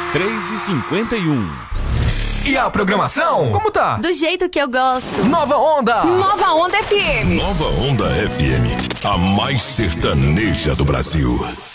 3h51. E a programação? Como tá? Do jeito que eu gosto. Nova Onda! Nova Onda FM. Nova Onda FM, a mais sertaneja do Brasil.